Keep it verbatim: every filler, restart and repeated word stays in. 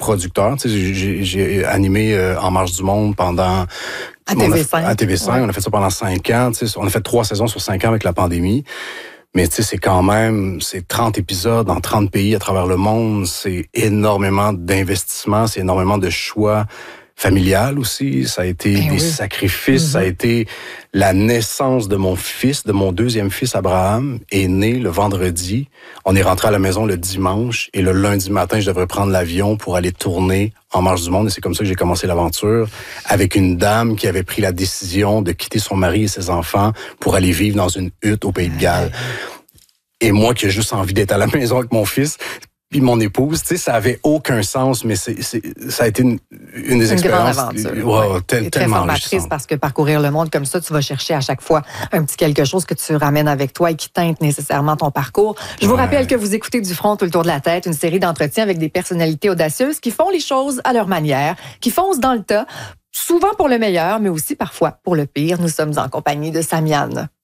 producteur. Tu sais, j'ai, j'ai animé euh, En marche du monde pendant... À T V cinq. À T V cinq, ouais. On a fait ça pendant cinq ans. Tu sais, on a fait trois saisons sur cinq ans avec la pandémie. Mais tu sais, c'est quand même, c'est trente épisodes dans trente pays à travers le monde. C'est énormément d'investissement, c'est énormément de choix familial aussi. Ça a été ben des oui. sacrifices. Mm-hmm. Ça a été la naissance de mon fils, de mon deuxième fils, Abraham, est né le vendredi. On est rentré à la maison le dimanche et le lundi matin, je devrais prendre l'avion pour aller tourner En marche du monde. Et c'est comme ça que j'ai commencé l'aventure avec une dame qui avait pris la décision de quitter son mari et ses enfants pour aller vivre dans une hutte au Pays de Galles. Et moi qui ai juste envie d'être à la maison avec mon fils, puis mon épouse, tu sais, ça avait aucun sens, mais c'est, c'est, ça a été une, une des une expériences... grande aventure. Wow, ouais. tel, C'est très tellement formatrice parce que parcourir le monde comme ça, tu vas chercher à chaque fois un petit quelque chose que tu ramènes avec toi et qui teinte nécessairement ton parcours. Je vous ouais. rappelle que vous écoutez Du front tout le tour de la tête, une série d'entretiens avec des personnalités audacieuses qui font les choses à leur manière, qui foncent dans le tas, souvent pour le meilleur, mais aussi parfois pour le pire. Nous sommes en compagnie de Samiane.